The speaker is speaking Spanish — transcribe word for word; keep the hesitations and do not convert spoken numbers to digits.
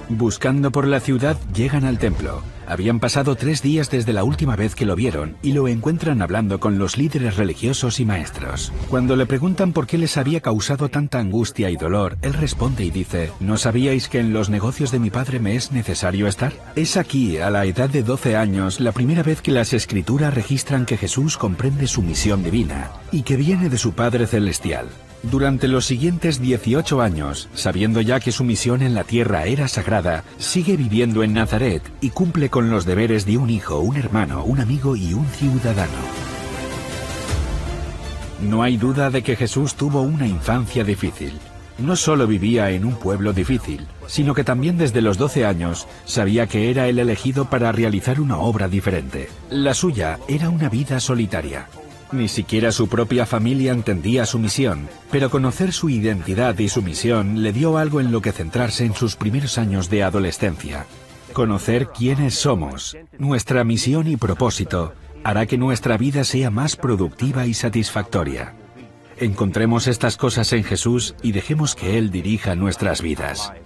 Buscando por la ciudad, llegan al templo. Habían pasado tres días desde la última vez que lo vieron y lo encuentran hablando con los líderes religiosos y maestros. Cuando le preguntan por qué les había causado tanta angustia y dolor, él responde y dice: ¿no sabíais que en los negocios de mi padre me es necesario estar? Es aquí, a la edad de doce años, la primera vez que las escrituras registran que Jesús comprende su misión divina y que viene de su Padre Celestial. Durante los siguientes dieciocho años, sabiendo ya que su misión en la tierra era sagrada, sigue viviendo en Nazaret y cumple con los deberes de un hijo, un hermano, un amigo y un ciudadano. No hay duda de que Jesús tuvo una infancia difícil. No solo vivía en un pueblo difícil, sino que también desde los doce años sabía que era el elegido para realizar una obra diferente. La suya era una vida solitaria. Ni siquiera su propia familia entendía su misión, pero conocer su identidad y su misión le dio algo en lo que centrarse en sus primeros años de adolescencia. Conocer quiénes somos, nuestra misión y propósito, hará que nuestra vida sea más productiva y satisfactoria. Encontremos estas cosas en Jesús y dejemos que Él dirija nuestras vidas.